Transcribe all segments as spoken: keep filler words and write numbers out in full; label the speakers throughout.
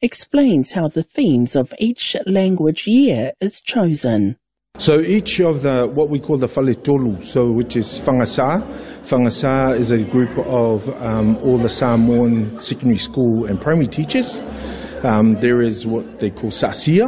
Speaker 1: explains how the themes of each language year is chosen.
Speaker 2: So each of the, what we call the Faletolu, so which is Whangasa. Whangasa is a group of um, all the Samoan secondary school and primary teachers. Um, there is what they call Sa'asia.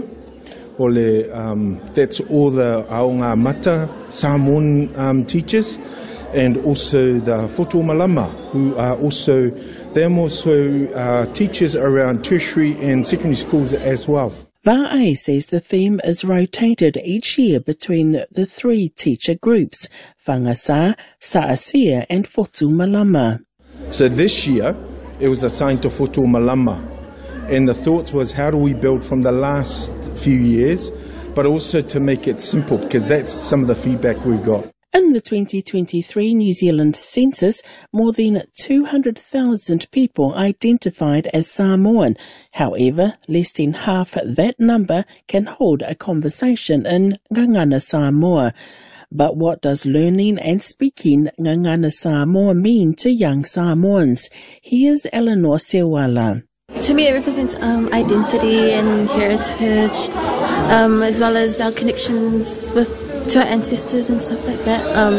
Speaker 2: Ole, um, that's all the Aonga Mata Samoan um, teachers. And also the Foto Malama, who are also, they're also uh, teachers around tertiary and secondary schools as well.
Speaker 1: Va'ai says the theme is rotated each year between the three teacher groups, Whangasa, Sa'asia and Fotu Malama.
Speaker 2: So this year, it was assigned to Fotu Malama. And the thoughts was, how do we build from the last few years, but also to make it simple, because that's some of the feedback we've got.
Speaker 1: In the twenty twenty-three New Zealand census, more than two hundred thousand people identified as Samoan. However, less than half that number can hold a conversation in Ngangana Samoa. But what does learning and speaking Ngangana Samoa mean to young Samoans? Here's Eleanor Sewala.
Speaker 3: To me, it represents um, identity and heritage, um, as well as our connections with to our ancestors and stuff like that. Um,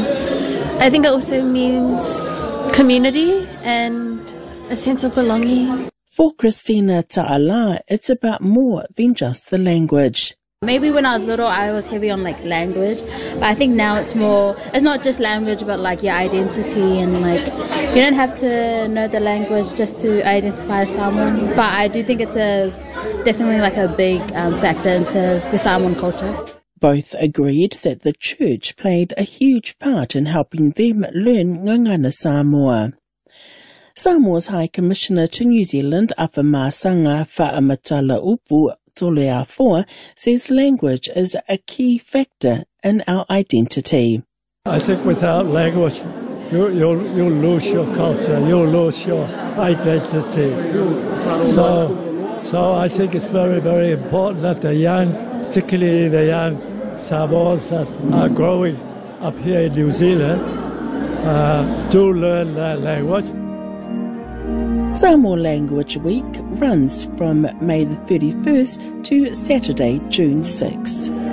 Speaker 3: I think it also means community and a sense of belonging.
Speaker 1: For Christina Ta'ala, it's about more than just the language.
Speaker 4: Maybe when I was little, I was heavy on like language, but I think now it's more, it's not just language, but like your identity, and like you don't have to know the language just to identify as Samoan. But I do think it's a definitely like a big um, factor into the Samoan culture.
Speaker 1: Both agreed that the church played a huge part in helping them learn Ngangana Samoa. Samoa's High Commissioner to New Zealand, Afamasanga Fa'amatala Upu Toleafoa, says language is a key factor in our identity.
Speaker 5: I think without language, you, you'll, you'll lose your culture, you'll lose your identity. So, so I think it's very, very important that the young, particularly the young Samoans that are growing up here in New Zealand, uh, do learn that language.
Speaker 1: Samoa Language Week runs from May the thirty-first to Saturday, June sixth.